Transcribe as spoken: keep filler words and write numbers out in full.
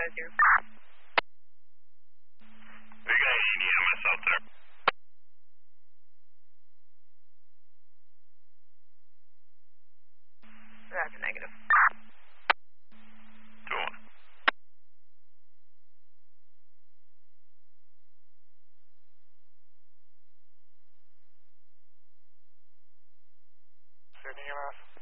five zero. We got any E M S out there? That's a negative. Two one. Sydney E M S.